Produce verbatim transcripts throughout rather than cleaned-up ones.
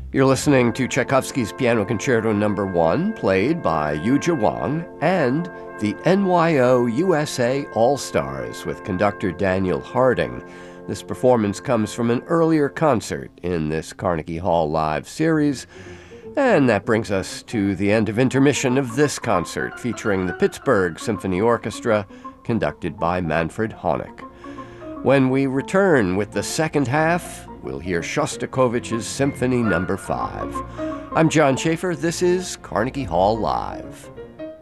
You're listening to Tchaikovsky's Piano Concerto Number One, played by Yuja Wang, and the N Y O U S A All-Stars with conductor Daniel Harding. This performance comes from an earlier concert in this Carnegie Hall Live series, and that brings us to the end of intermission of this concert, featuring the Pittsburgh Symphony Orchestra, conducted by Manfred Honeck. When we return with the second half, we'll hear Shostakovich's Symphony Number Five. I'm John Schaefer. This is Carnegie Hall Live.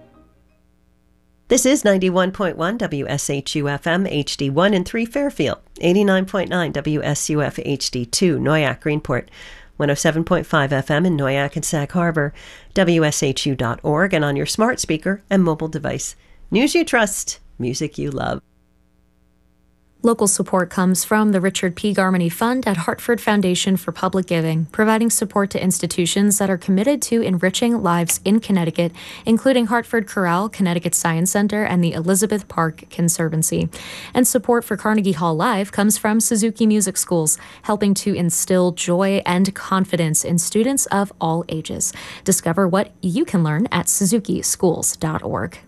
This is ninety-one point one W S H U F M H D one in three Fairfield, eighty-nine point nine W S U F H D two Noyak Greenport, one oh seven point five F M in Noyak and Sag Harbor, W S H U dot org, and on your smart speaker and mobile device. News you trust, music you love. Local support comes from the Richard P. Garmany Fund at Hartford Foundation for Public Giving, providing support to institutions that are committed to enriching lives in Connecticut, including Hartford Chorale, Connecticut Science Center, and the Elizabeth Park Conservancy. And support for Carnegie Hall Live comes from Suzuki Music Schools, helping to instill joy and confidence in students of all ages. Discover what you can learn at suzuki schools dot org.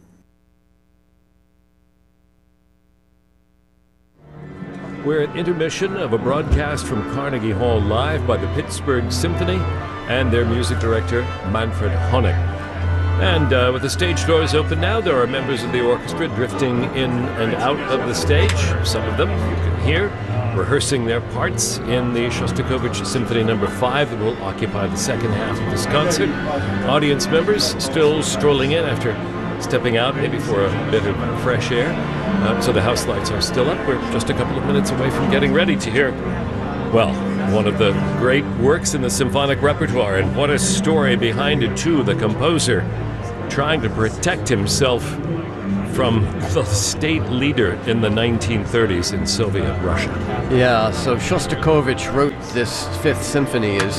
We're at intermission of a broadcast from Carnegie Hall Live by the Pittsburgh Symphony and their music director, Manfred Honeck. And uh, with the stage doors open now, there are members of the orchestra drifting in and out of the stage. Some of them you can hear rehearsing their parts in the Shostakovich Symphony Number Five that will occupy the second half of this concert. Audience members still strolling in after stepping out maybe for a bit of fresh air. Uh, so the house lights are still up. We're just a couple of minutes away from getting ready to hear, well, one of the great works in the symphonic repertoire. And what a story behind it, too. The composer trying to protect himself from the state leader in the nineteen thirties in Soviet Russia. Yeah, so Shostakovich wrote this Fifth Symphony as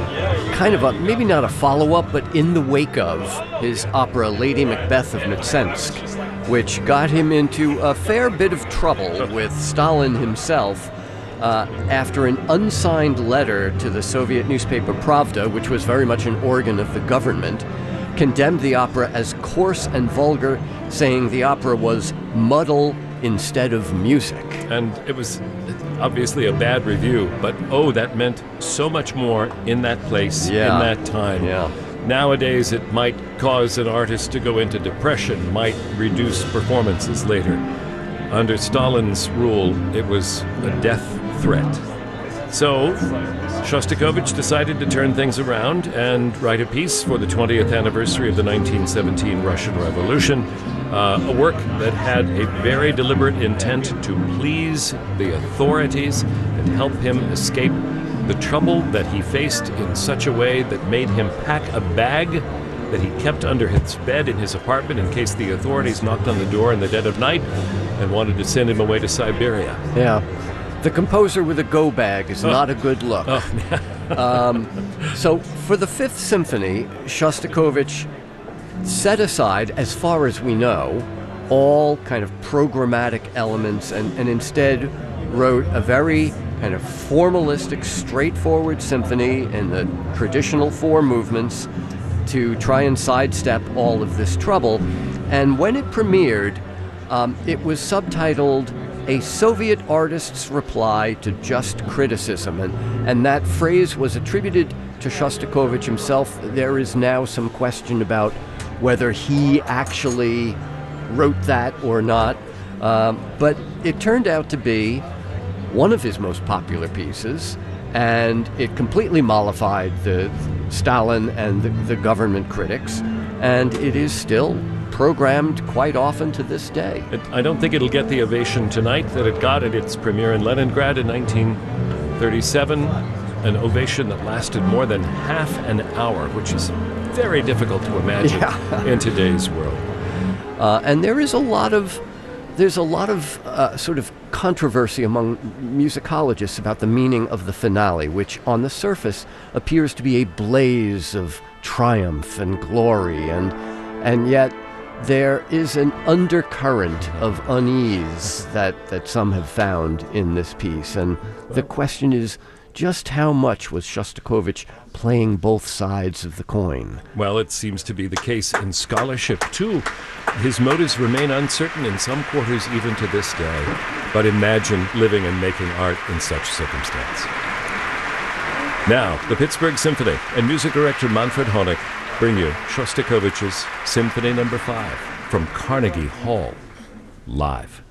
kind of a, maybe not a follow-up, but in the wake of his opera Lady Macbeth of Mtsensk, which got him into a fair bit of trouble with Stalin himself uh, after an unsigned letter to the Soviet newspaper Pravda, which was very much an organ of the government, condemned the opera as coarse and vulgar, saying the opera was muddle instead of music. And it was obviously a bad review, but oh, that meant so much more in that place, yeah. in that time. Yeah. Nowadays, it might cause an artist to go into depression, might reduce performances later. Under Stalin's rule, it was a death threat. So, Shostakovich decided to turn things around and write a piece for the twentieth anniversary of the nineteen seventeen Russian Revolution, uh, a work that had a very deliberate intent to please the authorities and help him escape the trouble that he faced in such a way that made him pack a bag that he kept under his bed in his apartment in case the authorities knocked on the door in the dead of night and wanted to send him away to Siberia. Yeah. The composer with a go bag is oh. not a good look. Oh. um, so for the Fifth Symphony, Shostakovich set aside, as far as we know, all kind of programmatic elements and, and instead wrote a very kind of formalistic, straightforward symphony in the traditional four movements to try and sidestep all of this trouble. And when it premiered, um, it was subtitled A Soviet Artist's Reply to Just Criticism. And, and that phrase was attributed to Shostakovich himself. There is now some question about whether he actually wrote that or not. Um, but it turned out to be one of his most popular pieces, and it completely mollified the Stalin and the, the government critics, and it is still programmed quite often to this day. It, I don't think it'll get the ovation tonight that it got at its premiere in Leningrad in nineteen thirty-seven, an ovation that lasted more than half an hour, which is very difficult to imagine yeah. in today's world. Uh, and there is a lot of There's a lot of uh, sort of controversy among musicologists about the meaning of the finale, which on the surface appears to be a blaze of triumph and glory, and and yet there is an undercurrent of unease that, that some have found in this piece. And the question is just how much was Shostakovich playing both sides of the coin? Well, it seems to be the case in scholarship, too. His motives remain uncertain in some quarters even to this day. But imagine living and making art in such circumstance. Now, the Pittsburgh Symphony and music director Manfred Honeck bring you Shostakovich's Symphony Number five from Carnegie Hall, live.